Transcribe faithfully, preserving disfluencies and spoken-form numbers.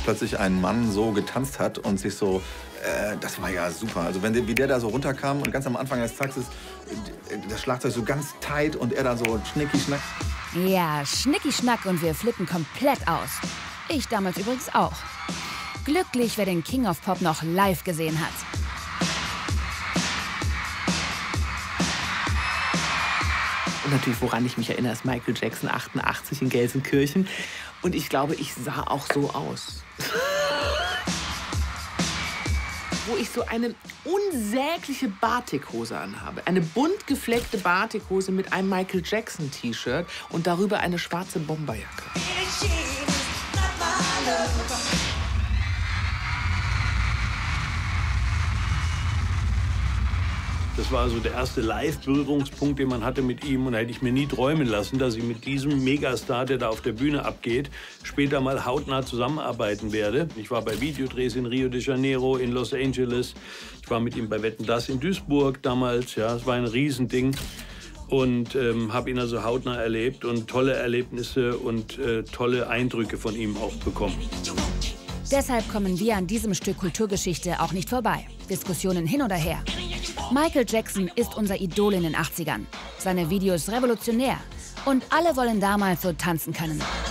plötzlich ein Mann so getanzt hat und sich so, äh, das war ja super. Also wenn der, wie der da so runterkam und ganz am Anfang des Taxis, das Schlagzeug so ganz tight und er dann so schnicki-schnack. Ja, schnicki-schnack und wir flippen komplett aus. Ich damals übrigens auch. Glücklich, wer den King of Pop noch live gesehen hat. Und natürlich, woran ich mich erinnere, ist Michael Jackson achtundachtzig in Gelsenkirchen. Und ich glaube, ich sah auch so aus. Wo ich so eine unsägliche Batikhose anhabe. Eine bunt gefleckte Batikhose mit einem Michael Jackson T-Shirt und darüber eine schwarze Bomberjacke. Das war also der erste Live-Berührungspunkt, den man hatte mit ihm. Und da hätte ich mir nie träumen lassen, dass ich mit diesem Megastar, der da auf der Bühne abgeht, später mal hautnah zusammenarbeiten werde. Ich war bei Videodrehs in Rio de Janeiro, in Los Angeles. Ich war mit ihm bei Wetten, dass in Duisburg damals. Ja, es war ein Riesending. Und ähm, habe ihn also hautnah erlebt und tolle Erlebnisse und äh, tolle Eindrücke von ihm auch bekommen. Deshalb kommen wir an diesem Stück Kulturgeschichte auch nicht vorbei. Diskussionen hin oder her. Michael Jackson ist unser Idol in den achtzigern. Seine Videos revolutionär. Und alle wollen damals so tanzen können.